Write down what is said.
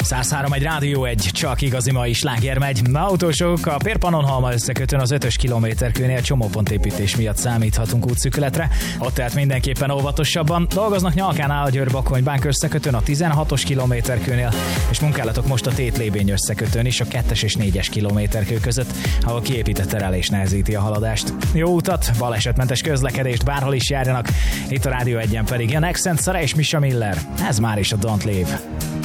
103 egy Rádió 1, csak igazi mai sláger megy. Autósok, a Pér-Pannonhalma összekötőn az 5-ös kilométerkőnél csomópontépítés miatt számíthatunk útszűkületre. Ott tehát mindenképpen óvatosabban. Dolgoznak Nyalkánál, a Győr-Bakony-Bánk összekötőn a 16-os kilométerkőnél, és munkálatok most a Tétlébény összekötőn is a 2-es és 4-es kilométerkő között, ahol kiépített terelés nehezíti a haladást. Jó utat, balesetmentes közlekedést bárhol is járjanak. Itt a Rádió 1-en pedig Jan Accent, Szara és Misha Miller. Ez már is a Don't Leave.